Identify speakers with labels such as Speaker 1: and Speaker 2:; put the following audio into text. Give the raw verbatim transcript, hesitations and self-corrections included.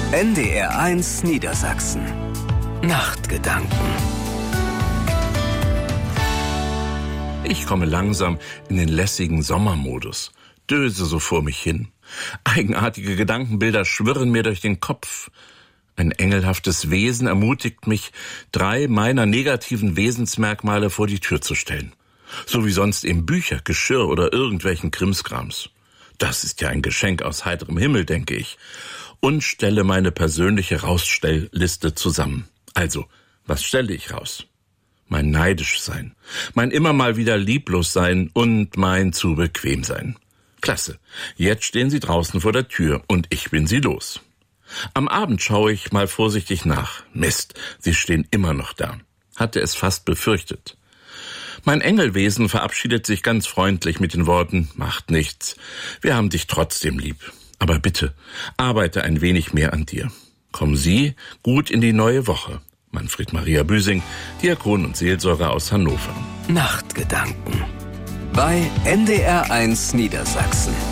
Speaker 1: N D R eins Niedersachsen. Nachtgedanken.
Speaker 2: Ich komme langsam in den lässigen Sommermodus, döse so vor mich hin. Eigenartige Gedankenbilder schwirren mir durch den Kopf. Ein engelhaftes Wesen ermutigt mich, drei meiner negativen Wesensmerkmale vor die Tür zu stellen. So wie sonst eben Bücher, Geschirr oder irgendwelchen Krimskrams. Das ist ja ein Geschenk aus heiterem Himmel, denke ich. Und stelle meine persönliche Rausstellliste zusammen. Also, was stelle ich raus? Mein neidisch sein, mein immer mal wieder lieblos sein und mein zu bequem sein. Klasse, jetzt stehen sie draußen vor der Tür und ich bin sie los. Am Abend schaue ich mal vorsichtig nach. Mist, sie stehen immer noch da. Hatte es fast befürchtet. Mein Engelwesen verabschiedet sich ganz freundlich mit den Worten, macht nichts, wir haben dich trotzdem lieb. Aber bitte, arbeite ein wenig mehr an dir. Kommen Sie gut in die neue Woche. Manfred Maria Büsing, Diakon und Seelsorger aus Hannover.
Speaker 1: Nachtgedanken bei N D R eins Niedersachsen.